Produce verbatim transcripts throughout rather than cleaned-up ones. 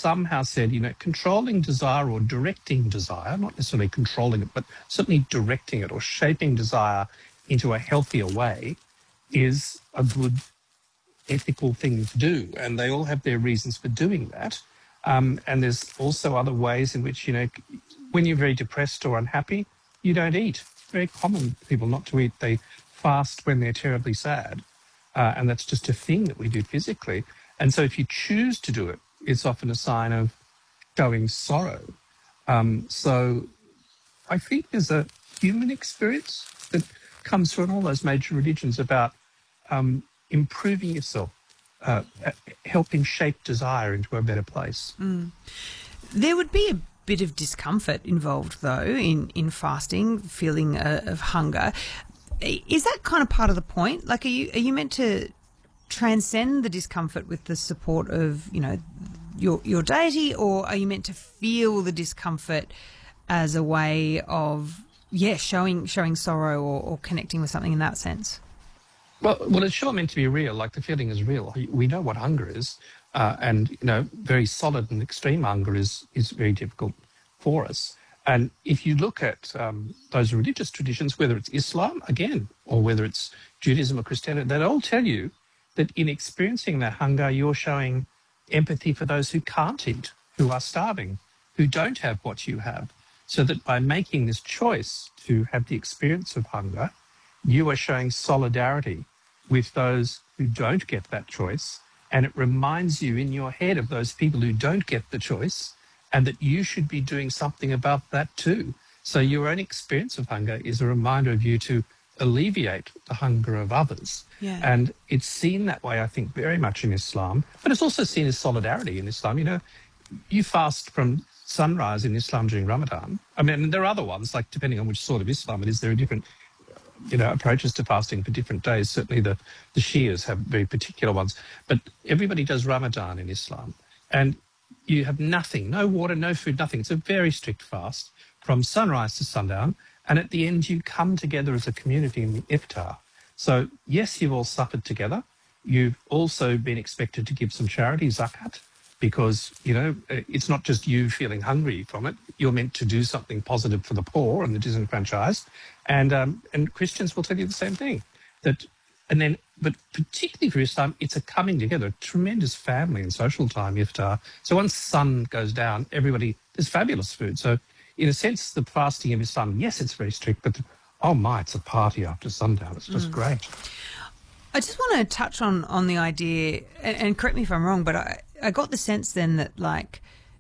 somehow said, you know, controlling desire or directing desire, not necessarily controlling it, but certainly directing it or shaping desire into a healthier way is a good ethical thing to do. And they all have their reasons for doing that. Um, and there's also other ways in which, you know, when you're very depressed or unhappy, you don't eat. It's very common for people not to eat. They fast when they're terribly sad. Uh, and that's just a thing that we do physically. And so if you choose to do it, it's often a sign of showing sorrow. Um, so I think there's a human experience that comes through in all those major religions about um, improving yourself, uh, helping shape desire into a better place. Mm. There would be a bit of discomfort involved, though, in, in fasting, feeling uh, of hunger. Is that kind of part of the point? Like, are you are you meant to transcend the discomfort with the support of, you know, your your deity, or are you meant to feel the discomfort as a way of, yeah, showing showing sorrow or, or connecting with something in that sense? Well, well, it's sure meant to be real. Like, the feeling is real. We know what hunger is, uh, and you know, very solid and extreme hunger is is very difficult for us. And if you look at um, those religious traditions, whether it's Islam, again, or whether it's Judaism or Christianity, they all tell you that in experiencing that hunger, you're showing empathy for those who can't eat, who are starving, who don't have what you have. So that by making this choice to have the experience of hunger, you are showing solidarity with those who don't get that choice. And it reminds you in your head of those people who don't get the choice, and that you should be doing something about that too. So your own experience of hunger is a reminder of you to alleviate the hunger of others. Yeah. And it's seen that way, I think, very much in Islam, but it's also seen as solidarity in Islam. You know, you fast from sunrise in Islam during Ramadan. I mean, there are other ones, like depending on which sort of Islam it is, there are different, you know, approaches to fasting for different days. Certainly the, the Shias have very particular ones, but everybody does Ramadan in Islam. And you have nothing, no water, no food, nothing. It's a very strict fast from sunrise to sundown. And at the end, you come together as a community in the iftar. So, yes, you've all suffered together. You've also been expected to give some charity, zakat, because, you know, it's not just you feeling hungry from it. You're meant to do something positive for the poor and the disenfranchised. And, um, and Christians will tell you the same thing. That, and then, but particularly for Islam, it's a coming together, a tremendous family and social time, iftar. So once sun goes down, everybody, there's fabulous food. So in a sense, the fasting of Islam, yes, it's very strict, but oh my, it's a party after sundown. It's just mm. great. I just want to touch on, on the idea, and, and correct me if I'm wrong, but I, I got the sense then that, like,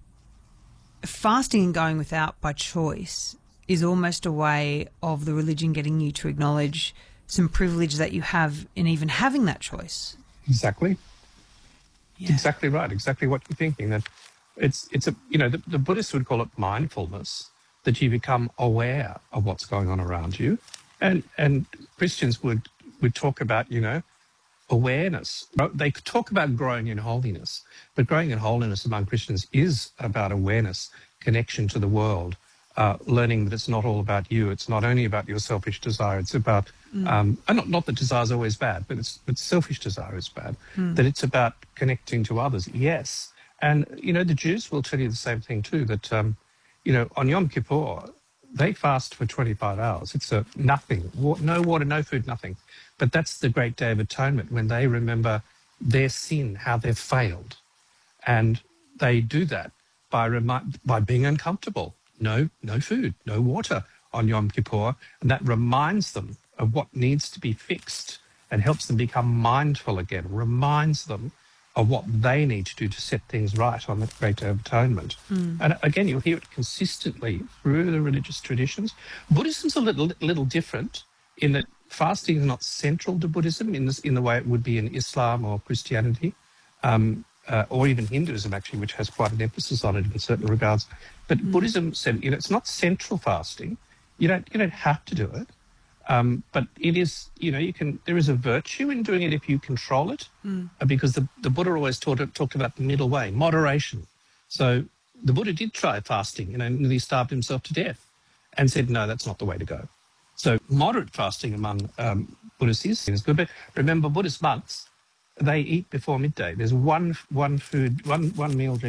fasting and going without by choice is almost a way of the religion getting you to acknowledge some privilege that you have in even having that choice. Exactly. Yeah. Exactly right. Exactly what you're thinking. That it's, it's a, you know, the, the Buddhists would call it mindfulness, that you become aware of what's going on around you. And, and Christians would, would talk about, you know, awareness. They could talk about growing in holiness, but growing in holiness among Christians is about awareness, connection to the world, uh, learning that it's not all about you. It's not only about your selfish desire. It's about, mm. um, and not, not that desire is always bad, but it's, but selfish desire is bad, mm. that it's about connecting to others. Yes. And, you know, the Jews will tell you the same thing too, that, um, you know, on Yom Kippur, they fast for twenty-five hours. It's a nothing, no water, no food, nothing. But that's the great Day of Atonement, when they remember their sin, how they've failed. And they do that by remi- by being uncomfortable. No, no food, no water on Yom Kippur. And that reminds them of what needs to be fixed and helps them become mindful again, reminds them of what they need to do to set things right on the Great Day of Atonement. Mm. And again, you'll hear it consistently through the religious traditions. Buddhism's a little, little different in that fasting is not central to Buddhism in, this, in the way it would be in Islam or Christianity, um, uh, or even Hinduism, actually, which has quite an emphasis on it in certain regards. But mm. Buddhism said, you know, it's not central fasting. You don't, you don't have to do it. Um, but it is, you know, you can, there is a virtue in doing it if you control it, mm. because the, the Buddha always taught, talked about the middle way, moderation. So the Buddha did try fasting, you know, and he starved himself to death and said, no, that's not the way to go. So moderate fasting among um, Buddhists is good. But remember, Buddhist monks, they eat before midday. There's one one food, one one meal drink